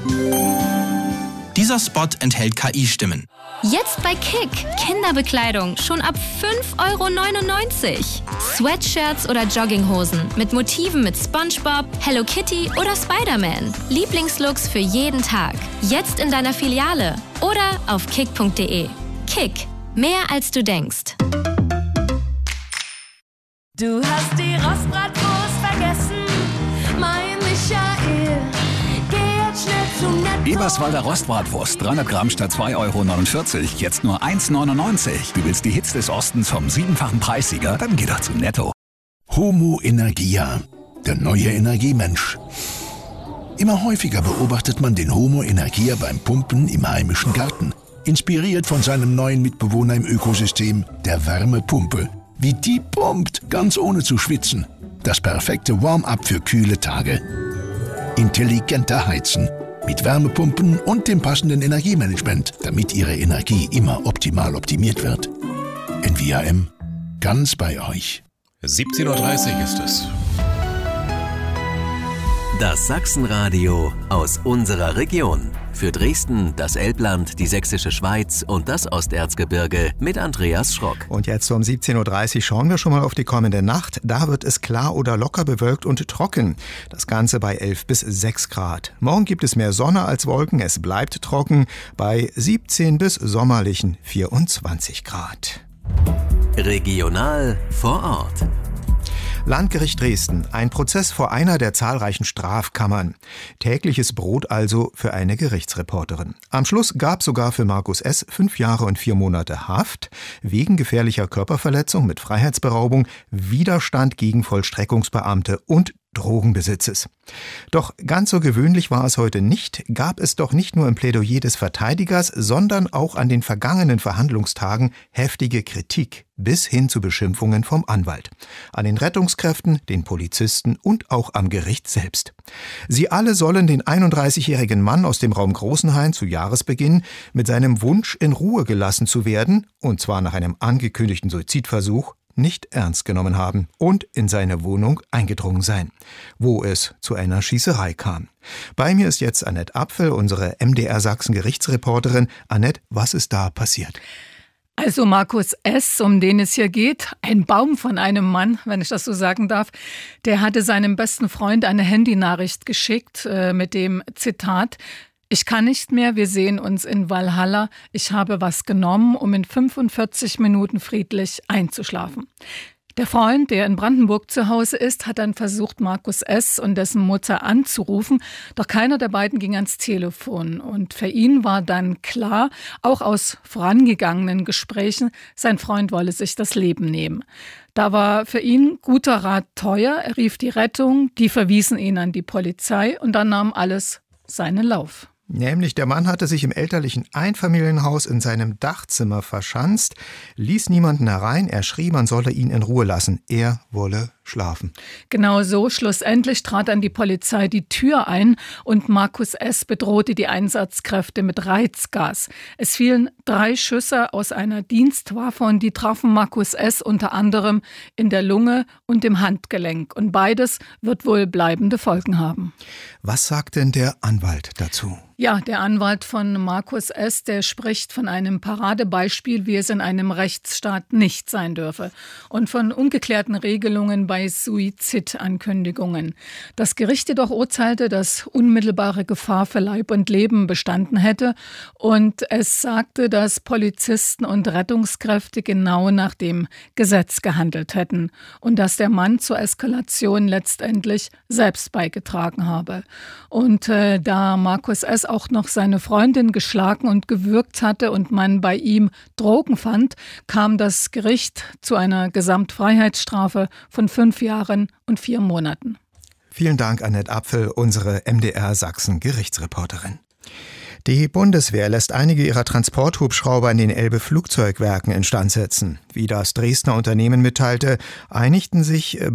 Dieser Spot enthält KI-Stimmen. Jetzt bei Kick. Kinderbekleidung schon ab 5,99 €. Sweatshirts oder Jogginghosen mit Motiven mit SpongeBob, Hello Kitty oder Spider-Man. Lieblingslooks für jeden Tag. Jetzt in deiner Filiale oder auf kick.de. Kick. Mehr als du denkst. Du hast die Rostbratwurst vergessen, mein Michael. Geh jetzt schnell zum Netto. Eberswalder Rostbratwurst, 300 Gramm statt 2,49 €, jetzt nur 1,99 €. Du willst die Hits des Ostens vom 7-fachen Preissieger? Dann geh doch zu Netto. Homo Energia, der neue Energiemensch. Immer häufiger beobachtet man den Homo Energia beim Pumpen im heimischen Garten. Inspiriert von seinem neuen Mitbewohner im Ökosystem, der Wärmepumpe. Wie die pumpt, ganz ohne zu schwitzen. Das perfekte Warm-up für kühle Tage. Intelligenter Heizen. Mit Wärmepumpen und dem passenden Energiemanagement, damit Ihre Energie immer optimal optimiert wird. NVRM, ganz bei euch. 17:30 Uhr ist es. Das Sachsenradio aus unserer Region. Für Dresden, das Elbland, die Sächsische Schweiz und das Osterzgebirge mit Andreas Schrock. Und jetzt um 17:30 Uhr schauen wir schon mal auf die kommende Nacht. Da wird es klar oder locker bewölkt und trocken. Das Ganze bei 11 bis 6 Grad. Morgen gibt es mehr Sonne als Wolken. Es bleibt trocken bei 17 bis sommerlichen 24 Grad. Regional vor Ort. Landgericht Dresden. Ein Prozess vor einer der zahlreichen Strafkammern. Tägliches Brot also für eine Gerichtsreporterin. Am Schluss gab sogar für Markus S. 5 Jahre und 4 Monate Haft wegen gefährlicher Körperverletzung mit Freiheitsberaubung, Widerstand gegen Vollstreckungsbeamte und Drogenbesitzes. Doch ganz so gewöhnlich war es heute nicht, gab es doch nicht nur im Plädoyer des Verteidigers, sondern auch an den vergangenen Verhandlungstagen heftige Kritik bis hin zu Beschimpfungen vom Anwalt. An den Rettungskräften, den Polizisten und auch am Gericht selbst. Sie alle sollen den 31-jährigen Mann aus dem Raum Großenhain zu Jahresbeginn mit seinem Wunsch, in Ruhe gelassen zu werden, und zwar nach einem angekündigten Suizidversuch, nicht ernst genommen haben und in seine Wohnung eingedrungen sein, wo es zu einer Schießerei kam. Bei mir ist jetzt Annette Apfel, unsere MDR Sachsen Gerichtsreporterin. Annette, was ist da passiert? Also Markus S., um den es hier geht, ein Baum von einem Mann, wenn ich das so sagen darf, der hatte seinem besten Freund eine Handynachricht geschickt mit dem Zitat: Ich kann nicht mehr, wir sehen uns in Walhalla. Ich habe was genommen, um in 45 Minuten friedlich einzuschlafen. Der Freund, der in Brandenburg zu Hause ist, hat dann versucht, Markus S. und dessen Mutter anzurufen. Doch keiner der beiden ging ans Telefon. Und für ihn war dann klar, auch aus vorangegangenen Gesprächen, sein Freund wolle sich das Leben nehmen. Da war für ihn guter Rat teuer. Er rief die Rettung, die verwiesen ihn an die Polizei und dann nahm alles seinen Lauf. Nämlich der Mann hatte sich im elterlichen Einfamilienhaus in seinem Dachzimmer verschanzt, ließ niemanden herein, er schrie, man solle ihn in Ruhe lassen, er wolle schlafen. Genau so, schlussendlich trat dann die Polizei die Tür ein und Markus S. bedrohte die Einsatzkräfte mit Reizgas. Es fielen 3 Schüsse aus einer Dienstwaffe und die trafen Markus S. unter anderem in der Lunge und im Handgelenk. Und beides wird wohl bleibende Folgen haben. Was sagt denn der Anwalt dazu? Ja, der Anwalt von Markus S., der spricht von einem Paradebeispiel, wie es in einem Rechtsstaat nicht sein dürfe. Und von ungeklärten Regelungen bei Suizidankündigungen. Das Gericht jedoch urteilte, dass unmittelbare Gefahr für Leib und Leben bestanden hätte. Und es sagte, dass Polizisten und Rettungskräfte genau nach dem Gesetz gehandelt hätten. Und dass der Mann zur Eskalation letztendlich selbst beigetragen habe. Und da Markus S. auch noch seine Freundin geschlagen und gewürgt hatte und man bei ihm Drogen fand, kam das Gericht zu einer Gesamtfreiheitsstrafe von 5 Jahren und 4 Monaten. Vielen Dank, Annette Apfel, unsere MDR Sachsen Gerichtsreporterin. Die Bundeswehr lässt einige ihrer Transporthubschrauber in den Elbe-Flugzeugwerken instand setzen. Wie das Dresdner Unternehmen mitteilte, einigten sich